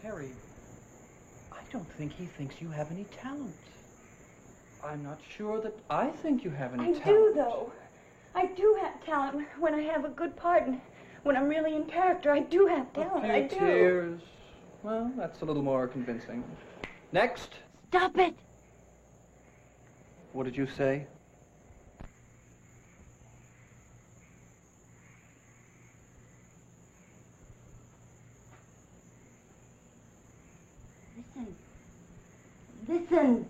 Terry, I don't think he thinks you have any talent. I'm not sure that I think you have any talent. I do, though. I do have talent when I have a good part and when I'm really in character. I do have talent. I do. Tears. Well, that's a little more convincing. Next. Stop it! What did you say? Listen. Listen.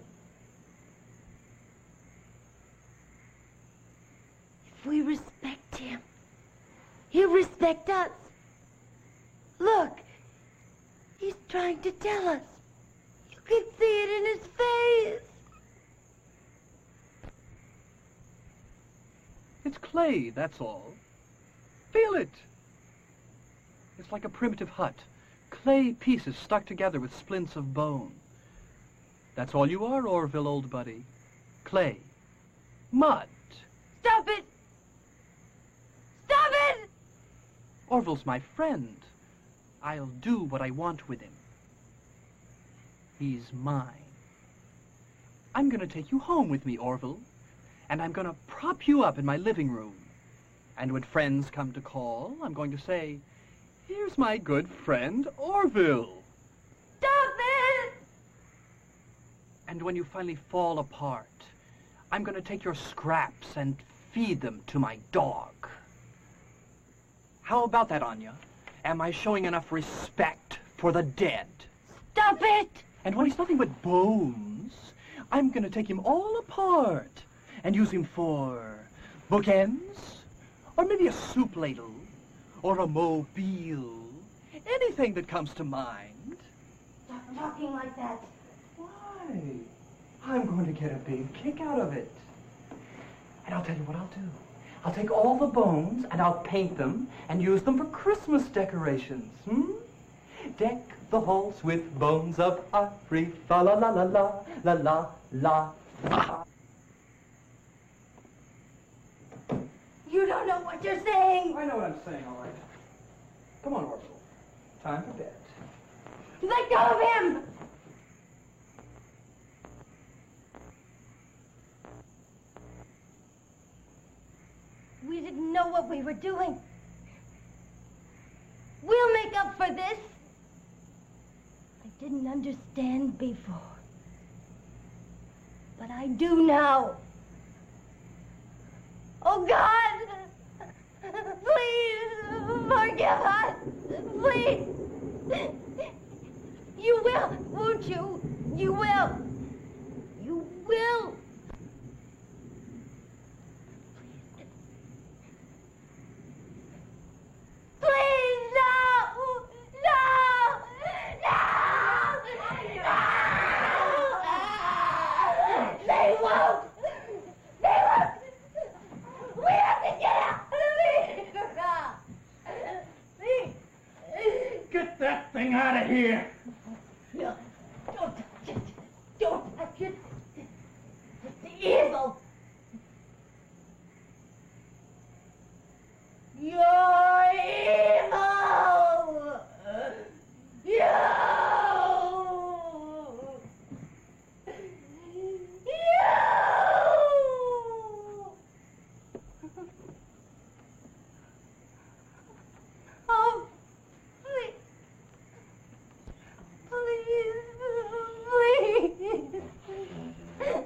If we respect him, he'll respect us. Look, he's trying to tell us. You can see it in his face. It's clay, that's all. Feel it. It's like a primitive hut. Clay pieces stuck together with splints of bone. That's all you are, Orville, old buddy. Clay. Mud. Stop it! Stop it! Orville's my friend. I'll do what I want with him. He's mine. I'm going to take you home with me, Orville. And I'm going to prop you up in my living room. And when friends come to call, I'm going to say, here's my good friend, Orville. Stop it! And when you finally fall apart, I'm going to take your scraps and feed them to my dog. How about that, Anya? Am I showing enough respect for the dead? Stop it! And when he's nothing but bones, I'm going to take him all apart and use him for bookends, or maybe a soup ladle, or a mobile. Anything that comes to mind. Stop talking like that. Why? I'm going to get a big kick out of it. And I'll tell you what I'll do. I'll take all the bones and I'll paint them and use them for Christmas decorations. Deck the halls with bones of ivory. La la la la la la la la. La. You don't know what you're saying. I know what I'm saying, all right. Come on, Orville. Time for bed. Let go of him! We didn't know what we were doing. We'll make up for this. I didn't understand before. But I do now. Oh, God! Please, forgive us! Please! You will, won't you? You will. You will. Please, no! No! No! No! They won't! They won't! We have to get out of here! Get that thing out of here!